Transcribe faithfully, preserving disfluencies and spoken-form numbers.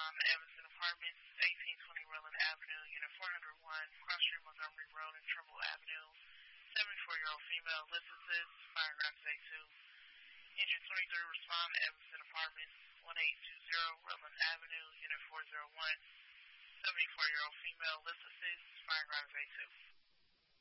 respond to Evanston Apartments, eighteen twenty Roland Avenue, Unit four oh one, Cross Street Montgomery Road and Trimble Avenue. seventy-four-year-old female, listed fire grounds A two. Engine twenty-three, respond to Evanston Apartments, eighteen twenty Roland Avenue, Unit four oh one. seventy-four-year-old female, listed fire grounds A two.